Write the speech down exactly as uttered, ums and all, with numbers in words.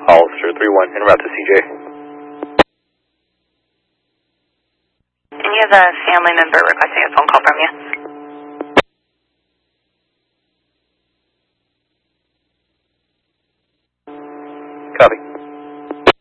Hollister three one, en route to C J. And you have a family member requesting a phone call from you. Copy.